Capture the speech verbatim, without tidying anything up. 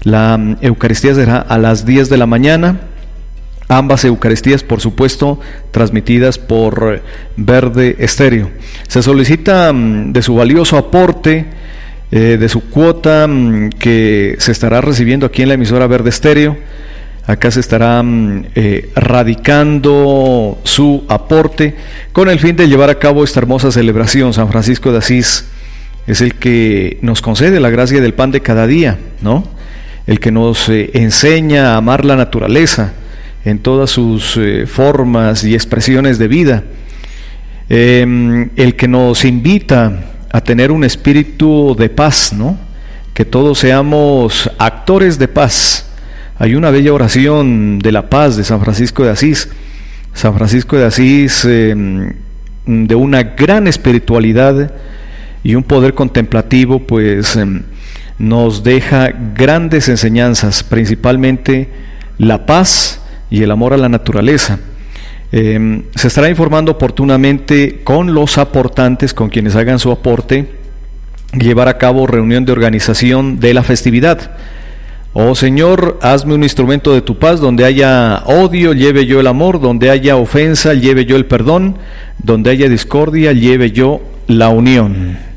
La um, Eucaristía será a las diez de la mañana. Ambas Eucaristías, por supuesto, transmitidas por Verde Estéreo. Se solicita um, de su valioso aporte, eh, de su cuota um, que se estará recibiendo aquí en la emisora Verde Estéreo. Acá se estará eh, radicando su aporte con el fin de llevar a cabo esta hermosa celebración. San Francisco de Asís es el que nos concede la gracia del pan de cada día, ¿no? El que nos eh, enseña a amar la naturaleza en todas sus eh, formas y expresiones de vida. Eh, el que nos invita a tener un espíritu de paz, ¿no? Que todos seamos actores de paz. Hay una bella oración de la paz de San Francisco de Asís. San Francisco de Asís, eh, de una gran espiritualidad y un poder contemplativo, pues eh, nos deja grandes enseñanzas, principalmente la paz y el amor a la naturaleza. Eh, se estará informando oportunamente con los aportantes, con quienes hagan su aporte, llevar a cabo reunión de organización de la festividad. Oh Señor, hazme un instrumento de tu paz. Donde haya odio, lleve yo el amor. Donde haya ofensa, lleve yo el perdón. Donde haya discordia, lleve yo la unión.